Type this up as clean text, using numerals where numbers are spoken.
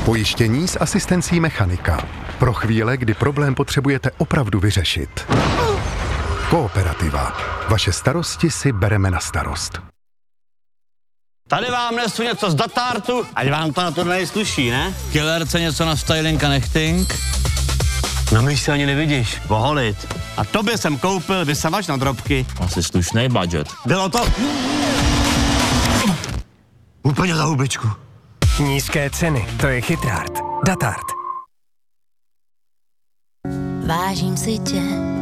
Pojištění s asistencí mechanika. Pro chvíle, kdy problém potřebujete opravdu vyřešit. Kooperativa. Vaše starosti si bereme na starost. Tady vám nesu něco z datártu, ať vám to na to nejsluší, ne? Killerce něco na styling a nechting. No my se ani nevidíš. Poholit. A tobě jsem koupil vysavač na drobky. Asi slušný budget. Bylo to... Úplně za hubičku. Nízké ceny, to je Chytrart. Datart. Vážím si tě,